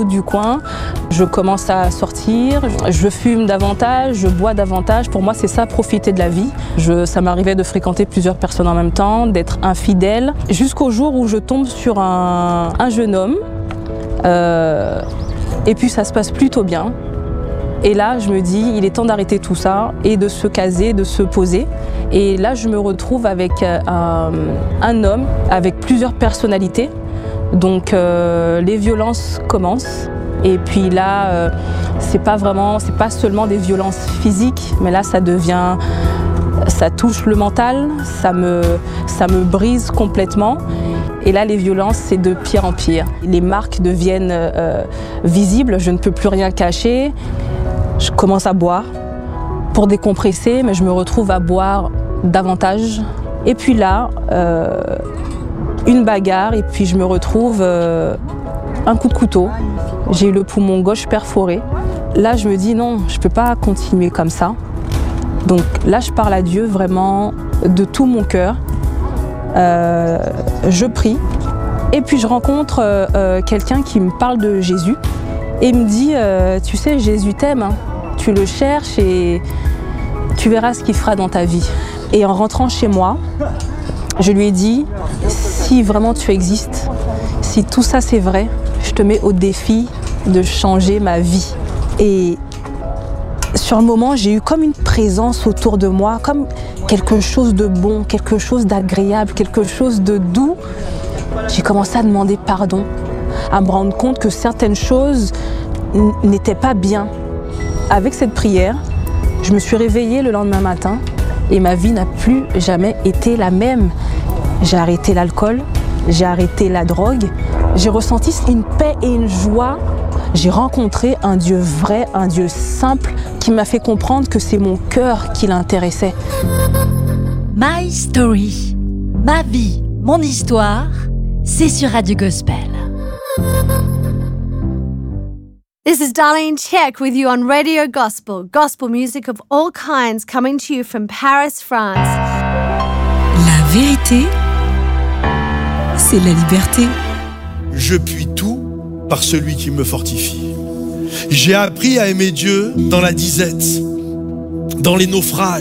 potes du coin. Je commence à sortir, je fume davantage, je bois davantage. Pour moi, c'est ça, profiter de la vie. Ça m'arrivait de fréquenter plusieurs personnes en même temps, d'être infidèle, jusqu'au jour où je tombe sur un jeune homme. Et puis ça se passe plutôt bien. Et là, je me dis, il est temps d'arrêter tout ça et de se caser, de se poser. Et là, je me retrouve avec un homme avec plusieurs personnalités. Donc, les violences commencent. Et puis là, c'est pas seulement des violences physiques, mais là, ça touche le mental, ça me brise complètement. Et là, les violences, c'est de pire en pire. Les marques deviennent visibles, je ne peux plus rien cacher. Je commence à boire pour décompresser, mais je me retrouve à boire davantage. Et puis là, une bagarre, et puis je me retrouve un coup de couteau. J'ai eu le poumon gauche perforé. Là, je me dis non, je ne peux pas continuer comme ça. Donc là, je parle à Dieu vraiment de tout mon cœur. Je prie. Et puis je rencontre quelqu'un qui me parle de Jésus. Et il me dit, tu sais, Jésus t'aime, hein. Tu le cherches et tu verras ce qu'il fera dans ta vie. Et en rentrant chez moi, je lui ai dit, si vraiment tu existes, si tout ça c'est vrai, je te mets au défi de changer ma vie. Et sur le moment, j'ai eu comme une présence autour de moi, comme quelque chose de bon, quelque chose d'agréable, quelque chose de doux. J'ai commencé à demander pardon, à me rendre compte que certaines choses n'étaient pas bien. Avec cette prière, je me suis réveillée le lendemain matin et ma vie n'a plus jamais été la même. J'ai arrêté l'alcool, j'ai arrêté la drogue, j'ai ressenti une paix et une joie. J'ai rencontré un Dieu vrai, un Dieu simple qui m'a fait comprendre que c'est mon cœur qui l'intéressait. My Story, ma vie, mon histoire, c'est sur Radio Gospel. This is Darlene Check with you on Radio Gospel. Gospel music of all kinds coming to you from Paris, France. La vérité, c'est la liberté. Je puis tout par celui qui me fortifie. J'ai appris à aimer Dieu dans la disette, dans les naufrages.